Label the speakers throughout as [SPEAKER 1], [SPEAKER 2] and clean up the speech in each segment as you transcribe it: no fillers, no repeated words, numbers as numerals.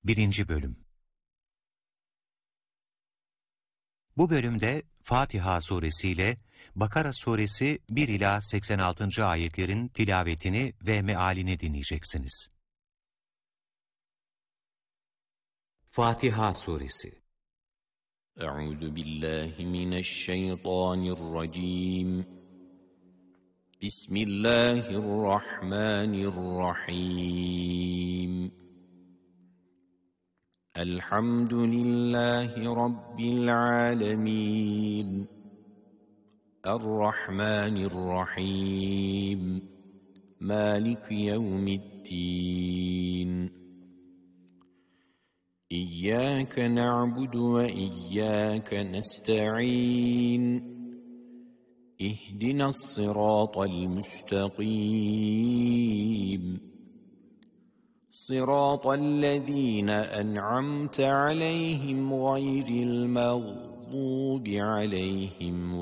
[SPEAKER 1] 1. Bölüm. Bu bölümde Fatiha suresiyle Bakara suresi 1 ila 86. ayetlerin tilavetini ve mealini dinleyeceksiniz. Fatiha suresi.
[SPEAKER 2] Euzu billahi mineşşeytanirracim. Bismillahirrahmanirrahim. Elhamdülillahi Rabbil alemin. Errahmanirrahim. Maliki yevmiddin. İyyâke na'budu ve iyyâke nesta'in. İhdinas-sırâtal müstakîm. Sırâtallezîne en'amte aleyhim gayril mağdûbi aleyhim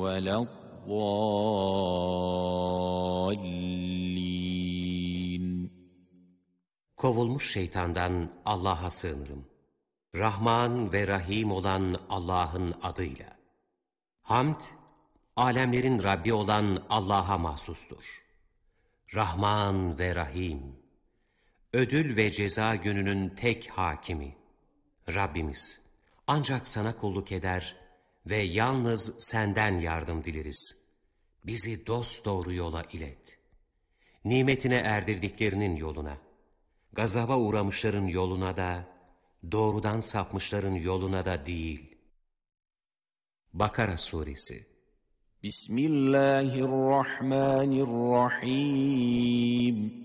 [SPEAKER 2] veleddâllîn.
[SPEAKER 3] Kovulmuş şeytandan Allah'a sığınırım. Rahman ve Rahim olan Allah'ın adıyla. Hamd, alemlerin Rabbi olan Allah'a mahsustur. Rahman ve Rahim, ödül ve ceza gününün tek hakimi. Rabbimiz, ancak sana kulluk eder ve yalnız senden yardım dileriz. Bizi dosdoğru yola ilet. Nimetine erdirdiklerinin yoluna, gazaba uğramışların yoluna da, doğrudan sapmışların yoluna da değil. Bakara suresi.
[SPEAKER 2] Bismillahirrahmanirrahim.